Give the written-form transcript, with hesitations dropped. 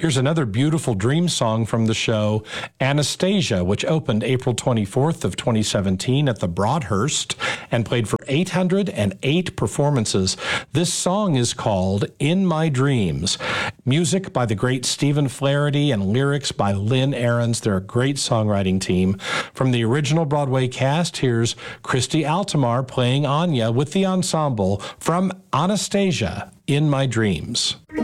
Here's another beautiful dream song from the show Anastasia, which opened April 24th of 2017 at the Broadhurst and played for 808 performances. This song is called In My Dreams. Music by the great Stephen Flaherty and lyrics by Lynn Ahrens. They're a great songwriting team. From the original Broadway cast, here's Christy Altomar playing Anya with the ensemble from Anastasia, In My Dreams.